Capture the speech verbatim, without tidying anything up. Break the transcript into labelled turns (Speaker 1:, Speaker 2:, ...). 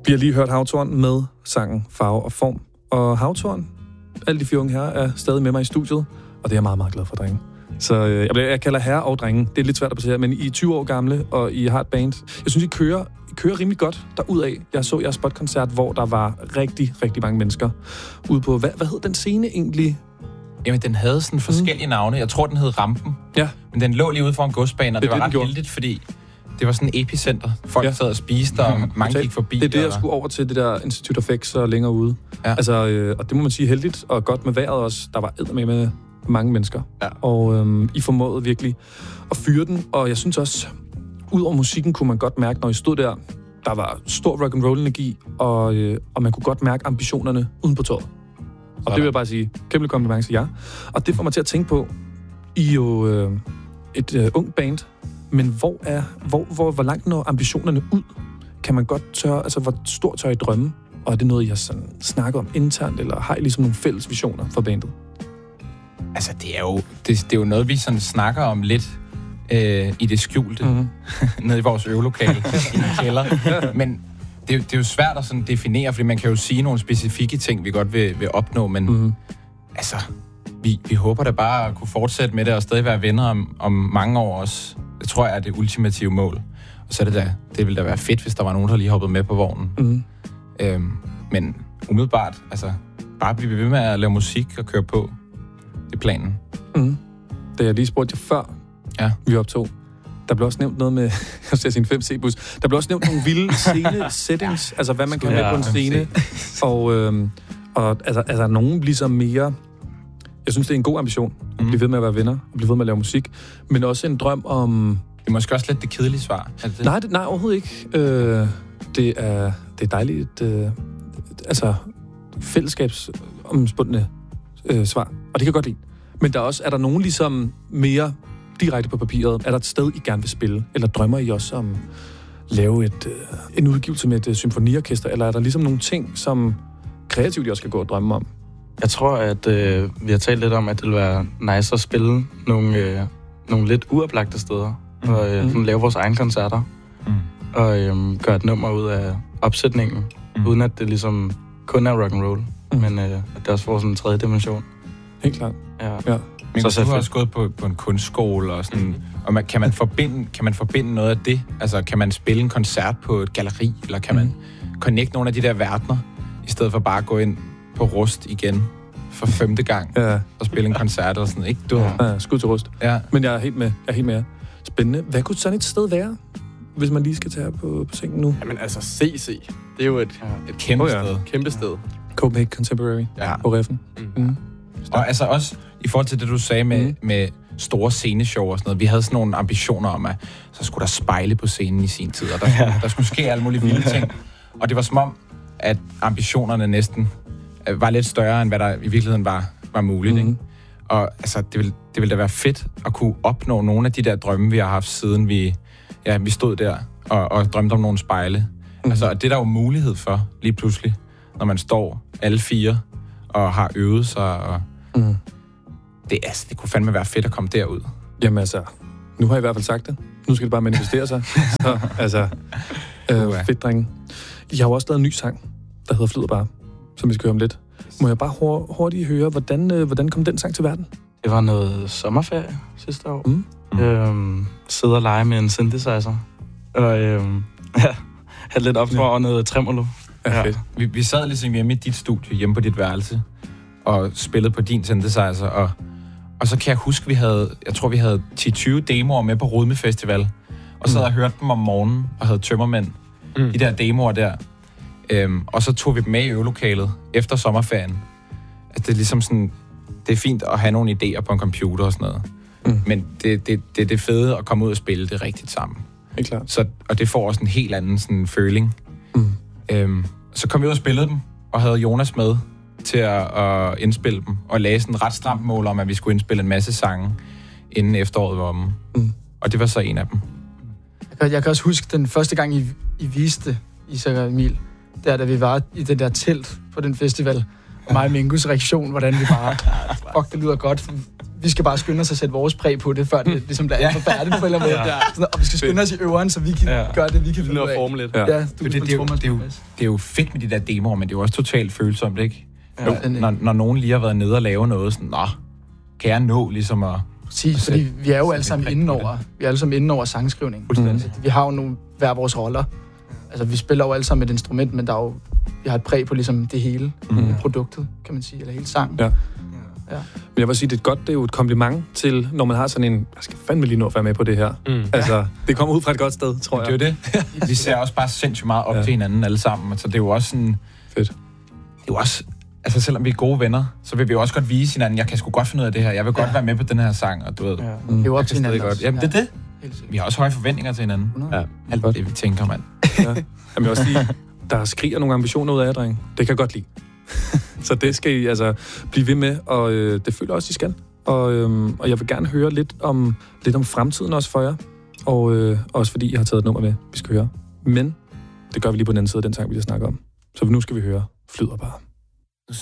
Speaker 1: Vi har lige hørt Havtorn med sangen Farve og Form. Og Havtorn, alle de fire unge herrer, er stadig med mig i studiet, og det er jeg meget, meget glad for, drenge. Så øh, jeg, jeg kalder herre og drenge. Det er lidt svært at placere, men I er tyve år gamle, og I har et band. Jeg synes, I kører, I kører rimelig godt derudad. Jeg så jeres spotkoncert, hvor der var rigtig, rigtig mange mennesker ude på... Hvad, hvad hed den scene egentlig?
Speaker 2: Jamen, den havde sådan forskellige mm. navne. Jeg tror, den hed Rampen. Ja. Men den lå lige ude for en godsbane, og det, det var det, ret heldigt, fordi det var sådan et epicenter. Folk ja. sad og spiste, og mm. mange gik forbi.
Speaker 1: Det er det, jeg skulle over til, det der Institute of X og længere ude. Ja. Altså, øh, og det må man sige heldigt, og godt med vejret også. Der var eddermame med mange mennesker. Ja. Og øh, I formåede virkelig at fyre den. Og jeg synes også, ud over musikken kunne man godt mærke, når I stod der, der var stor rock and roll energi, og, øh, og man kunne godt mærke ambitionerne uden på tåret. Og det vil jeg bare sige, kæmpe kompliment til jer. Og det får mig til at tænke på, I er jo øh, et øh, ungt band, men hvor er hvor, hvor, hvor langt når ambitionerne ud? Kan man godt tør, altså hvor stort tør I drømme? Og er det noget, I har sådan snakket om internt, eller har I ligesom nogle fælles visioner for bandet?
Speaker 2: Altså, det er jo, det, det er jo noget, vi sådan snakker om lidt øh, i det skjulte, mm-hmm. nede i vores øvelokale, i den kælder. Men det er, det er jo svært at sådan definere, fordi man kan jo sige nogle specifikke ting, vi godt vil, vil opnå, men mm-hmm. altså, vi, vi håber da bare at kunne fortsætte med det, og stadig være venner om, om mange år også. Det tror jeg er det ultimative mål. Og så er det da, det ville da være fedt, hvis der var nogen, der lige hoppede med på vognen. Mm-hmm. Øhm, men umiddelbart, altså, bare blive ved med at lave musik og køre på. Det er planen.
Speaker 1: Mm. Da jeg lige spurgte jer før, ja. vi optog, der blev også nævnt noget med, jeg skal sige en fem C-bus, der blev også nævnt nogle vilde scene-settings, ja. altså hvad man kan have på en scene. Og, øhm, og altså, altså nogen ligesom mere, jeg synes det er en god ambition, at blive ved med at være venner, og blive ved med at lave musik, men også en drøm om...
Speaker 2: Det er måske også lidt det kedelige svar.
Speaker 1: Det? Nej, det, nej, overhovedet ikke. Øh, det, er, det er dejligt, øh, altså fællesskabsomspundne øh, svar, og det kan jeg godt lide. Men der også, er der nogen ligesom mere direkte på papiret? Er der et sted, I gerne vil spille? Eller drømmer I også om at lave et, øh, en udgivelse med et øh, symfoniorkester? Eller er der ligesom nogle ting, som kreativt I også skal gå og drømme om?
Speaker 3: Jeg tror, at øh, vi har talt lidt om, at det vil være nice at spille nogle, øh, nogle lidt uoplagte steder. Mm. Og øh, mm. lave vores egne koncerter. Mm. Og øh, gøre et nummer ud af opsætningen. Mm. Uden at det ligesom kun er rock and roll. Mm. Men øh, at det også får sådan en tredje dimension.
Speaker 1: Helt klart.
Speaker 3: Ja.
Speaker 1: ja.
Speaker 2: Men så du har også gået på, på en kunstskole og sådan, og man, kan, man forbinde, kan man forbinde noget af det? Altså, kan man spille en koncert på et galleri, eller kan mm. man connecte nogle af de der verdener, i stedet for bare at gå ind på Rust igen for femte gang ja. og spille en koncert eller sådan, ikke? Du...
Speaker 1: Ja, skud til Rust. Ja. Men jeg er helt med. Jeg er helt med. Spændende. Hvad kunne sådan et sted være, hvis man lige skal tage på, på sengen nu?
Speaker 4: Jamen altså, C C. Det er jo et,
Speaker 2: ja. et kæmpe
Speaker 4: oh, ja.
Speaker 2: sted.
Speaker 4: Kæmpe sted.
Speaker 1: Copenhagen Contemporary ja. på Reffen. Mm. Mm.
Speaker 2: Og altså også i forhold til det, du sagde med, mm. med store sceneshow og sådan noget. Vi havde sådan nogle ambitioner om, at så skulle der spejle på scenen i sin tid, og der, ja. der skulle ske alle mulige vilde ting. Og det var som om, at ambitionerne næsten var lidt større, end hvad der i virkeligheden var, var muligt. Mm. Ikke? Og altså, det ville, det ville da være fedt at kunne opnå nogle af de der drømme, vi har haft, siden vi, ja, vi stod der og, og drømte om nogle spejle. Mm. Altså, det er der jo mulighed for lige pludselig, når man står alle fire og har øvet sig. Og mm. det, altså, det kunne fandme være fedt at komme derud.
Speaker 1: Jamen altså, nu har jeg i hvert fald sagt det. Nu skal det bare manifestere sig. Så, altså, øh, uh, fedt, drenge. Jeg har jo også lavet en ny sang, der hedder Flyder bare, som vi skal høre om lidt. Må jeg bare hur- hurtigt høre, hvordan, øh, hvordan kom den sang til verden?
Speaker 3: Det var noget sommerferie sidste år. Mm. Mm. Øhm, sidde og lege med en synthesizer. Og øhm, ja, havde lidt op for ja. noget tremolo.
Speaker 2: Ja, fedt. Vi, vi sad ligesom hjemme i dit studie, hjemme på dit værelse, og spillede på din synthesizer. Og, og så kan jeg huske, vi havde, jeg tror, vi havde ti til tyve demoer med på Rudme Festival. Og så havde mm. jeg hørt dem om morgenen, og havde tømmermænd. Mm. De der demoer der. Øhm, og så tog vi dem med i øvelokalet efter sommerferien. Altså, det er ligesom sådan, det er fint at have nogle idéer på en computer og sådan noget. Mm. Men det, det, det, det er fede at komme ud og spille det rigtigt sammen.
Speaker 1: Helt klart.
Speaker 2: Så, og det får også en helt anden sådan, føling. Mm. Øhm, så kom vi ud og spillede dem, og havde Jonas med til at, at indspille dem, og lagde sådan en ret stramt mål om, at vi skulle indspille en masse sange, inden efteråret var omme. Mm. Og det var så en af dem.
Speaker 5: Jeg kan, jeg kan også huske den første gang, I, I viste Isak og Emil, der da vi var i det der telt på den festival, og mig og Mingus reaktion, hvordan vi bare, fuck, det lyder godt, vi skal bare skynde os at sætte vores præg på det, før det ligesom bliver alt for færdigt på en eller anden måde. Ja. Sådan, og vi skal skynde os i øveren, så vi kan ja. gøre det, vi kan finde ud af.
Speaker 4: Forme lidt.
Speaker 5: Ja. Ja,
Speaker 2: det, det, det, er jo, det, er jo, det er jo fedt med de der demoer, men det er jo også totalt følsomt, ikke? Ja. Jo, når, når nogen lige har været nede og lave noget, sådan, nå, kan jeg nå ligesom at...
Speaker 5: Præcis, fordi vi er jo alle sammen inden over, vi er alle sammen inden over sangskrivning. Mm. Vi har jo nogle hver vores roller. Altså, vi spiller jo alle sammen et instrument, men der er jo, vi har et præg på ligesom det hele mm. produktet, kan man sige, eller hele sangen. Ja.
Speaker 1: Ja. Men jeg vil sige, det er godt, det er jo et kompliment til, når man har sådan en, jeg skal fandme lige nå at være med på det her. Mm. Altså, det kommer ud fra et godt sted, tror jeg.
Speaker 2: Det er jo det. Vi ser også bare sindssygt meget op ja. til hinanden alle sammen, så det er jo også sådan...
Speaker 1: Fedt.
Speaker 2: Det er jo også... Altså, selvom vi er gode venner, så vil vi jo også godt vise hinanden, jeg kan sgu godt finde ud af det her, jeg vil ja. godt være med på den her sang, og du ved... Ja.
Speaker 5: Mm. Det er jo op til hinanden
Speaker 2: godt. Jamen, det er det. Vi har også høje forventninger til hinanden. Ja. Alt det, vi tænker, mand.
Speaker 1: Ja. Jamen, jeg vil også sige, der skriger nogle ambitioner ud af jer, dreng. Det kan jeg godt lide. Så det skal I altså blive ved med, og øh, det føler også, I skal. Og, øh, og jeg vil gerne høre lidt om, lidt om fremtiden også for jer. Og øh, også fordi jeg har taget et nummer med, vi skal høre. Men det gør vi lige på den anden side af den sang, vi har snakket om. Så nu skal vi høre Flyder bare.